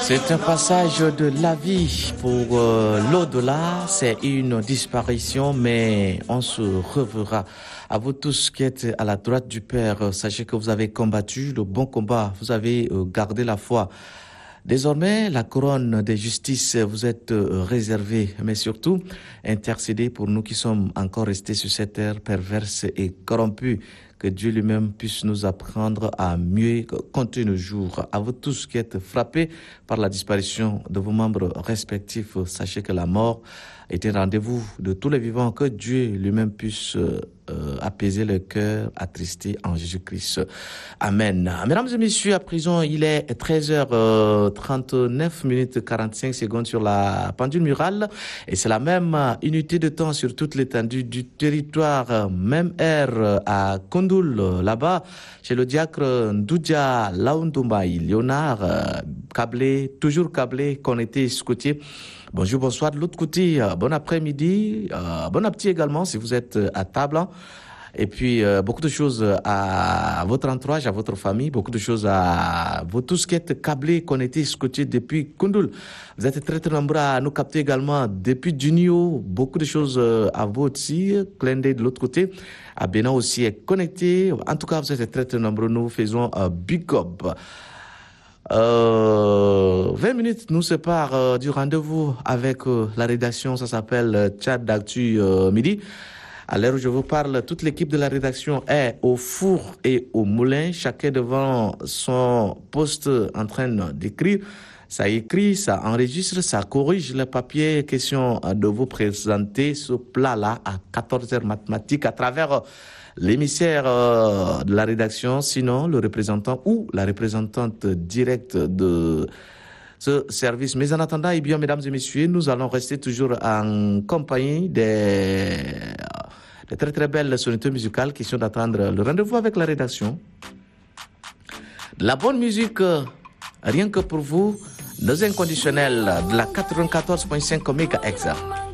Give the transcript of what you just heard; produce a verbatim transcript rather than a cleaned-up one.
C'est un passage de la vie pour euh, l'au-delà, c'est une disparition, mais on se reverra. À vous tous qui êtes à la droite du Père, sachez que vous avez combattu le bon combat, vous avez euh, gardé la foi. Désormais, la couronne de justice vous êtes euh, réservée, mais surtout, intercédez pour nous qui sommes encore restés sur cette terre perverse et corrompue. Que Dieu lui-même puisse nous apprendre à mieux compter nos jours. À vous tous qui êtes frappés par la disparition de vos membres respectifs, sachez que la mort est un rendez-vous de tous les vivants. Que Dieu lui-même puisse euh, euh, apaiser le cœur attristé en Jésus-Christ. Amen. Mesdames et messieurs, à présent, il est treize heures trente-neuf minutes quarante-cinq secondes sur la pendule murale et c'est la même unité de temps sur toute l'étendue du territoire. Même heure à Koundoul, là-bas, chez le diacre Ndoudia Laoundoumaï, Léonard, câblé, toujours câblé, connecté, scoutier. Bonjour, bonsoir de l'autre côté, bon après-midi, euh, bon appétit également si vous êtes à table. Et puis, euh, beaucoup de choses à votre entourage, à votre famille, beaucoup de choses à vous tous qui êtes câblés, connectés, scotchés depuis Koundoul. Vous êtes très, très nombreux à nous capter également depuis Junio. Beaucoup de choses à vous aussi. Clendé de l'autre côté. À Bénin aussi est connecté. En tout cas, vous êtes très, très nombreux. Nous faisons un big up. Euh, vingt minutes nous séparent euh, du rendez-vous avec euh, la rédaction. Ça s'appelle euh, Chat d'actu euh, midi. À l'heure où je vous parle, toute l'équipe de la rédaction est au four et au moulin, chacun devant son poste en train d'écrire. Ça écrit, ça enregistre, ça corrige le papier. Question de vous présenter ce plat-là à quatorze heures mathématiques à travers l'émissaire de la rédaction, sinon le représentant ou la représentante directe de ce service. Mais en attendant, eh bien, mesdames et messieurs, nous allons rester toujours en compagnie des, des très très belles sonorités musicales qui sont d'attendre le rendez-vous avec la rédaction. De la bonne musique, rien que pour vous, nos inconditionnels de la quatre-vingt-quatorze virgule cinq mégahertz.